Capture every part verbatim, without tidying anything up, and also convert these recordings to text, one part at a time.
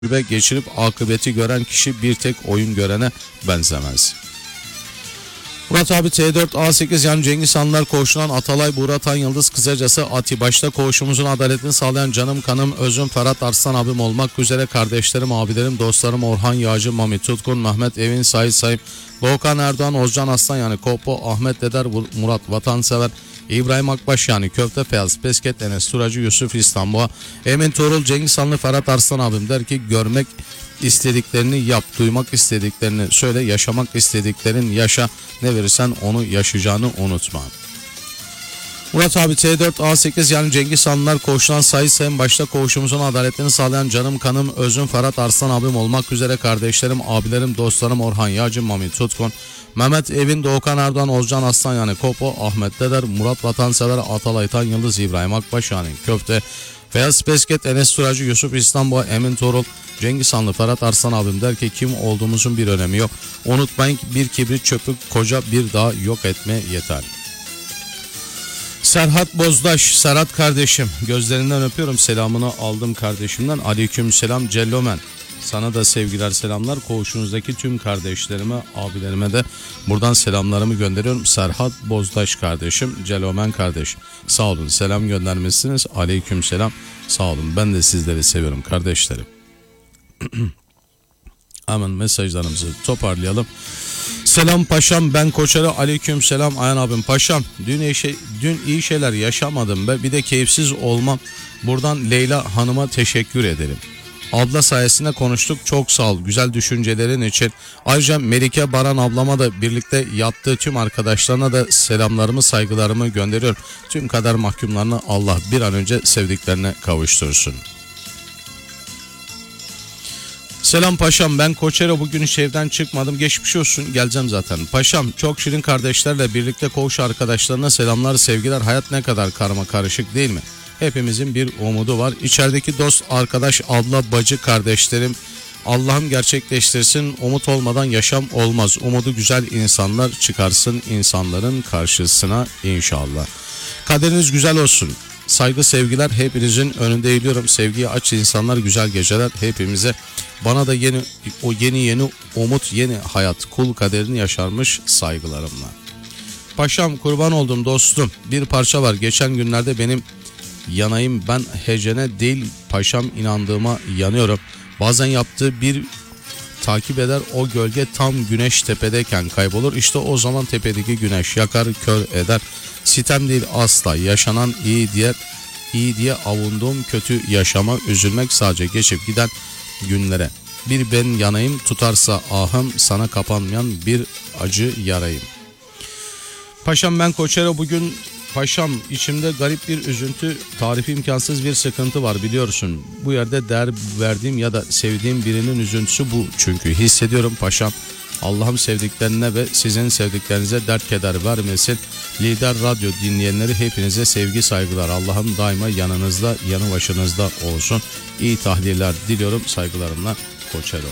ve geçirip akıbeti gören kişi bir tek oyun görene benzemez. Murat abi T dört A sekiz yani Cengiz Hanlar koğuşundan Atalay Buğra Tan Yıldız kısacası Ati başta koğuşumuzun adaletini sağlayan canım kanım özüm Ferhat Arslan abim olmak üzere kardeşlerim, abilerim, dostlarım Orhan Yağcı, Mami Tutkun, Mehmet Evin, Sait Sayıp, Doğukan Erdoğan, Ozcan Aslan yani Kopo, Ahmet Deder, Murat Vatansever, İbrahim Akbaş yani Köfte Feyyaz, Pesket, Enes Turacı, Yusuf İstanbul'a, Emin Tuğrul, Cengiz Hanlı, Ferhat Arslan abim der ki görmek istediklerini yap, duymak istediklerini söyle, yaşamak istediklerin yaşa, ne verirsen onu yaşayacağını unutma. Murat abi T dört A sekiz yani Cengiz Hanlar koğuşundan Sayın Sayın başta koğuşumuzun adaletini sağlayan canım kanım özüm Ferhat Arslan abim olmak üzere kardeşlerim, abilerim, dostlarım Orhan Yağcı, Mami Tutkun, Mehmet Evin, Doğukan Erdoğan, Ozcan Aslan yani Kopo, Ahmet Deder, Murat Vatansever, Atalay Tan Yıldız, İbrahim Akbaş yani Köfte, Feyyaz Pesket, Enes Turacı, Yusuf İstanbul, Emin Tuğrul, Cengiz Hanlı, Ferhat Arslan abim der ki kim olduğumuzun bir önemi yok. Unutmayın ki bir kibrit çöpü koca bir dağ yok etme yeter. Serhat Bozdaş, Serhat kardeşim gözlerinden öpüyorum, selamını aldım kardeşimden. Aleyküm selam Cellomen. Sana da sevgiler selamlar, koğuşunuzdaki tüm kardeşlerime, abilerime de buradan selamlarımı gönderiyorum. Serhat Bozdaş kardeşim, Cellomen kardeş sağ olun, selam göndermişsiniz. Aleyküm selam, sağ olun, ben de sizleri seviyorum kardeşlerim. Hemen mesajlarımızı toparlayalım. Selam paşam, ben Koçarı. Aleyküm selam Ayhan abim. Paşam dün iyi, şey, dün iyi şeyler yaşamadım be, bir de keyifsiz olmam. Buradan Leyla hanıma teşekkür ederim. Abla sayesinde konuştuk, çok sağ ol güzel düşüncelerin için. Ayrıca Melike Baran ablama da birlikte yattığı tüm arkadaşlarına da selamlarımı, saygılarımı gönderiyorum. Tüm kader mahkumlarını Allah bir an önce sevdiklerine kavuştursun. Selam paşam, ben Koçero, bugün hiç evden çıkmadım, geçmiş olsun, geleceğim zaten. Paşam çok şirin kardeşlerle birlikte koğuş arkadaşlarına selamlar, sevgiler. Hayat ne kadar karma karışık değil mi? Hepimizin bir umudu var. İçerideki dost, arkadaş, abla, bacı, kardeşlerim Allah'ım gerçekleştirsin. Umut olmadan yaşam olmaz. Umudu güzel insanlar çıkarsın insanların karşısına inşallah. Kaderiniz güzel olsun. Saygı sevgiler, hepinizin önünde eğiliyorum. Sevgiye aç insanlar, güzel geceler hepimize. Bana da yeni o yeni yeni umut, yeni hayat, kul kaderini yaşarmış saygılarımla. Paşam kurban oldum dostum. Bir parça var geçen günlerde benim yanayım, ben hecene değil paşam inandığıma yanıyorum. Bazen yaptığı bir takip eder, o gölge tam güneş tepedeyken kaybolur. İşte o zaman tepedeki güneş yakar, kör eder. Sitem değil asla yaşanan iyi diye iyi diye avunduğum kötü yaşama üzülmek, sadece geçip giden günlere. Bir ben yanayım, tutarsa ahım sana kapanmayan bir acı yarayım. Paşam ben Koçero, bugün paşam içimde garip bir üzüntü, tarifi imkansız bir sıkıntı var biliyorsun. Bu yerde değer verdiğim ya da sevdiğim birinin üzüntüsü bu, çünkü hissediyorum paşam. Allah'ım sevdiklerine ve sizin sevdiklerinize dert keder vermesin. Lider Radyo dinleyenleri hepinize sevgi saygılar. Allah'ım daima yanınızda, yanı başınızda olsun. İyi tahliller diliyorum, saygılarımla Koçero.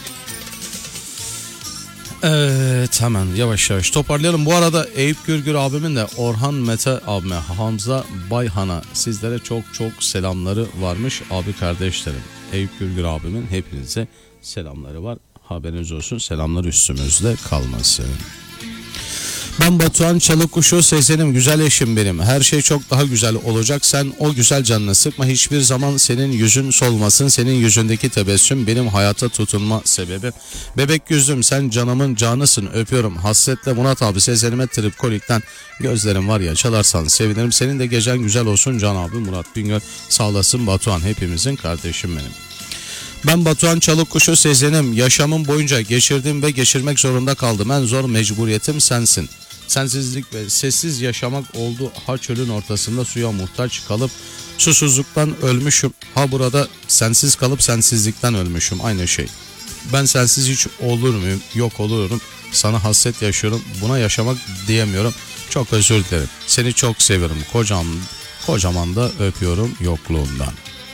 Evet, hemen yavaş yavaş toparlayalım. Bu arada Eyüp Gürgür abimin de Orhan Mete abime, Hamza Bayhan'a sizlere çok çok selamları varmış abi kardeşlerim. Eyüp Gürgür abimin hepinize selamları var. Haberiniz olsun, selamlar üstümüzde kalmasın. Ben Batuhan Çalıkkuşu, sesenim güzel eşim benim. Her şey çok daha güzel olacak. Sen o güzel canını sıkma. Hiçbir zaman senin yüzün solmasın. Senin yüzündeki tebessüm benim hayata tutunma sebebim. Bebek yüzüm, sen canımın canısın. Öpüyorum hasretle Murat abi. Sesenime Tripkolik'ten gözlerim var ya, çalarsan sevinirim. Senin de gecen güzel olsun Can abi. Murat Bingöl sağ olasın Batuhan. Hepimizin kardeşim benim. Ben Batuhan Çalıkkuşu, sezenim. Yaşamım boyunca geçirdim ve geçirmek zorunda kaldım. En zor mecburiyetim sensin. Sensizlik ve sessiz yaşamak oldu. Ha çölün ortasında suya muhtaç kalıp susuzluktan ölmüşüm. Ha burada sensiz kalıp sensizlikten ölmüşüm. Aynı şey. Ben sensiz hiç olur muyum? Yok oluyorum. Sana hasret yaşıyorum. Buna yaşamak diyemiyorum. Çok özür dilerim. Seni çok seviyorum. Kocam, kocaman da öpüyorum yokluğundan.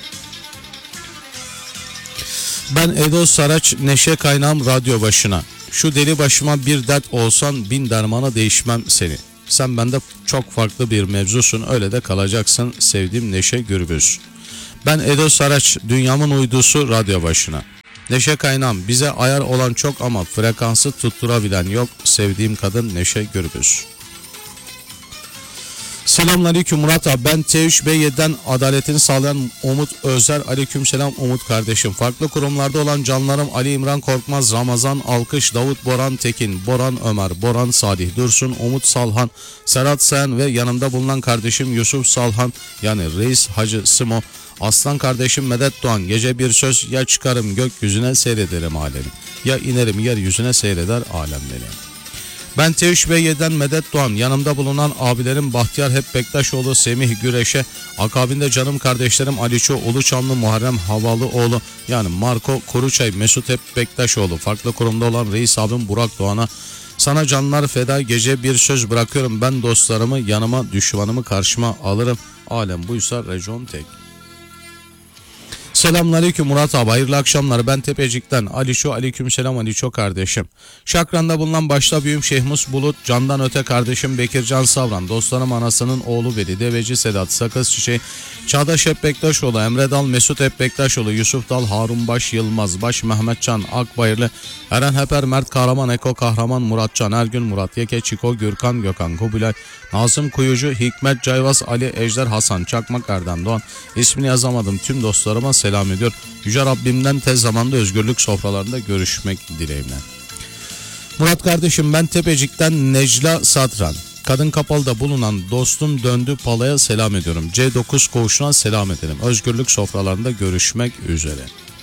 Ben Edo Saraç, neşe kaynağım radyo başına. Şu deli başıma bir dert olsan bin dermana değişmem seni. Sen bende çok farklı bir mevzusun, öyle de kalacaksın sevdiğim Neşe Gürbüz. Ben Edo Saraç, dünyamın uydusu radyo başına. Neşe kaynağım, bize ayar olan çok ama frekansı tutturabilen yok. Sevdiğim kadın Neşe Gürbüz. Selamünaleyküm Murat abi, ben T üç B yedi'den adaletini sağlayan Umut Özer. Aleykümselam Umut kardeşim. Farklı kurumlarda olan canlarım Ali İmran Korkmaz, Ramazan Alkış, Davut Boran Tekin, Boran Ömer, Boran Salih Dursun, Umut Salhan, Serhat Sayan ve yanımda bulunan kardeşim Yusuf Salhan, yani Reis Hacı Simo, aslan kardeşim Medet Doğan. Gece bir söz, ya çıkarım gökyüzüne seyrederim alemi, ya inerim yeryüzüne seyreder alem beni. Ben T üç B yedi'den Medet Doğan, yanımda bulunan abilerim Bahtiyar Hep Bektaşoğlu, Semih Güreşe, akabinde canım kardeşlerim Aliço Uluçamlı, Muharrem Havalıoğlu, yani Marco Kuruçay, Mesut Hep Bektaşoğlu, farklı kurumda olan reis abim Burak Doğan'a, sana canlar feda, gece bir söz bırakıyorum ben dostlarımı yanıma, düşmanımı karşıma alırım, alem buysa Rejon Tek. Selamünaleyküm Murat abi, hayırlı akşamlar. Ben Tepecik'ten Aliço, aleykümselam Aliço kardeşim. Şakran'da bulunan başta büyüğüm Şehmus Bulut, candan öte kardeşim Bekircan Savran, dostlarım anasının oğlu Veli, Deveci Sedat, Sakız Çiçeği, Çağdaş Hep Bektaşoğlu, Emre Dal, Mesut Hep Bektaşoğlu, Yusuf Dal, Harun Baş, Yılmaz Baş, Mehmetcan Akbayırlı, Eren Heper, Mert Kahraman, Eko Kahraman, Muratcan Ergün, Murat Yeke, Çiko, Gürkan, Gökhan Kubilay, Nazım Kuyucu, Hikmet Cayvaz, Ali Ejder, Hasan Çakmak, Erdem Doğan, ismini yazamadım tüm dostlarıma selam ediyor. Yüce Rabbimden tez zamanda özgürlük sofralarında görüşmek dileğimle. Murat kardeşim, ben Tepecik'ten Necla Sadran. Kadın Kapalı'da bulunan dostum Döndü Pala'ya selam ediyorum. C dokuz koğuşuna selam edelim. Özgürlük sofralarında görüşmek üzere.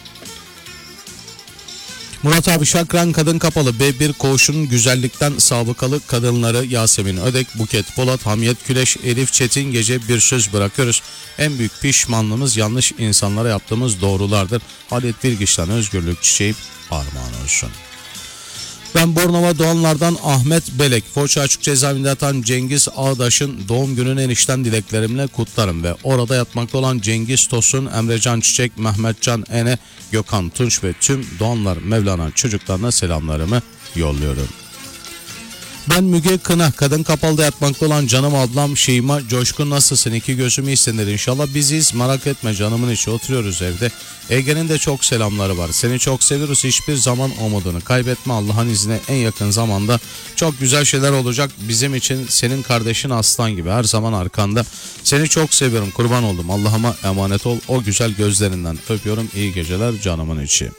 Murat abi, Şakran Kadın Kapalı B bir koğuşunun güzellikten sabıkalı kadınları Yasemin Ödek, Buket Polat, Hamiyet Küleş, Elif Çetin, gece bir söz bırakıyoruz. En büyük pişmanlığımız yanlış insanlara yaptığımız doğrulardır. Halit Bilgiç'ten özgürlük çiçeği armağan olsun. Ben Bornova doğanlardan Ahmet Belek, Foça Açık Cezaevinde yatan Cengiz Ağdaş'ın doğum gününü enişten dileklerimle kutlarım ve orada yatmakta olan Cengiz Tosun, Emrecan Çiçek, Mehmetcan Ene, Gökhan Tunç ve tüm doğanlar Mevlana çocuklarına selamlarımı yolluyorum. Ben Müge Kına, Kadın Kapalı'da yatmakta olan canım ablam Şeyma Coşkun, nasılsın? İki gözüm iyisindir inşallah. Biziz, merak etme canımın içi, oturuyoruz evde. Ege'nin de çok selamları var. Seni çok seviyoruz, hiçbir zaman umudunu kaybetme. Allah'ın izniyle en yakın zamanda çok güzel şeyler olacak bizim için. Senin kardeşin aslan gibi her zaman arkanda. Seni çok seviyorum, kurban oldum. Allah'ıma emanet ol. O güzel gözlerinden öpüyorum. İyi geceler canımın içi.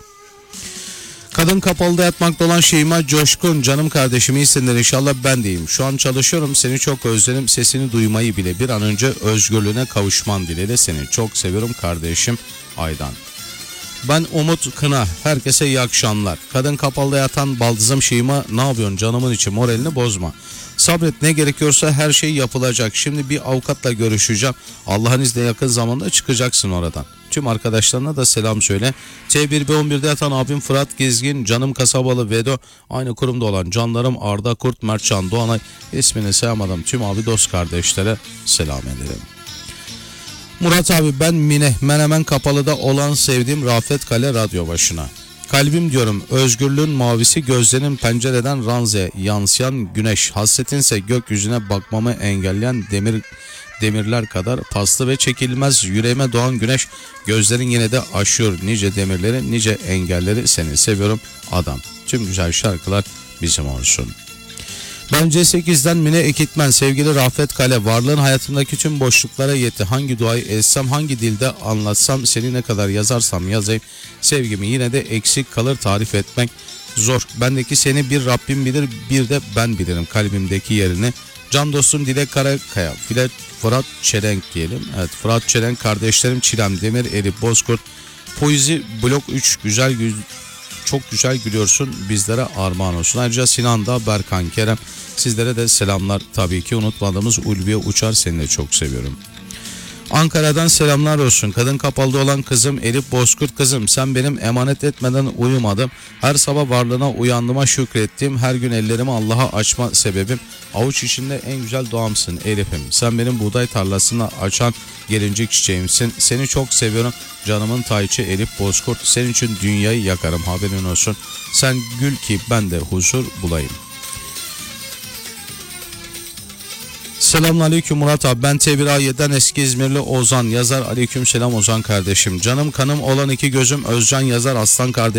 Kadın Kapalı'da yatmakta olan Şeyma Coşkun, canım kardeşim iyisindir inşallah, ben deyim. Şu an çalışıyorum, seni çok özledim, sesini duymayı bile, bir an önce özgürlüğüne kavuşman dileğiyle seni çok seviyorum kardeşim Aydan. Ben Umut Kına, herkese iyi akşamlar. Kadın Kapalı'da yatan baldızım Şeyma, ne yapıyorsun canımın içi, moralini bozma. Sabret, ne gerekiyorsa her şey yapılacak. Şimdi bir avukatla görüşeceğim. Allah'ın izniyle yakın zamanda çıkacaksın oradan. Tüm arkadaşlarına da selam söyle. T bir B on bir'de yatan abim Fırat Gezgin, canım kasabalı Vedo, aynı kurumda olan canlarım Arda Kurt, Mertcan Doğanay, ismini sayamadım tüm abi dost kardeşlere selam ederim. Murat abi, ben Mine, Menemen Kapalı'da olan sevdiğim Rafet Kale radyo başına. Kalbim diyorum özgürlüğün mavisi, gözlerin pencereden ranze yansıyan güneş, hasretinse gökyüzüne bakmamı engelleyen demir demirler kadar paslı ve çekilmez, yüreğime doğan güneş, gözlerin yine de aşıyor nice demirleri, nice engelleri, seni seviyorum adam. Tüm güzel şarkılar bizim olsun. Ben C sekiz'den Mine Ekitmen, sevgili Rafet Kale, varlığın hayatımdaki tüm boşluklara yetti. Hangi duayı etsem, hangi dilde anlatsam, seni ne kadar yazarsam yazayım, sevgimi yine de eksik kalır, tarif etmek zor. Bendeki seni bir Rabbim bilir, bir de ben bilirim kalbimdeki yerini. Can dostum Dilek Karakaya, Filet Fırat Çelenk diyelim. Evet, Fırat Çelenk kardeşlerim Çilem Demir, Elif Bozkurt, Poezi Blok üç, güzel gül, çok güzel gülüyorsun, bizlere armağan olsun. Ayrıca Sinan da, Berkan Kerem, sizlere de selamlar. Tabii ki unutmadığımız Ulviye Uçar, seni de çok seviyorum. Ankara'dan selamlar olsun. Kadın Kapalı'da olan kızım Elif Bozkurt, kızım sen benim emanet etmeden uyumadım. Her sabah varlığına uyandığıma şükrettim. Her gün ellerimi Allah'a açma sebebim. Avuç içinde en güzel doğamsın Elif'im. Sen benim buğday tarlasını açan gelincik çiçeğimsin. Seni çok seviyorum. Canımın tayçı Elif Bozkurt. Senin için dünyayı yakarım, haberin olsun. Sen gül ki ben de huzur bulayım. Selamünaleyküm Murat abi. Ben T bir A yedi'den eski İzmirli Ozan yazar. Aleykümselam Ozan kardeşim. Canım kanım olan iki gözüm Özcan yazar. Aslan kardeşim.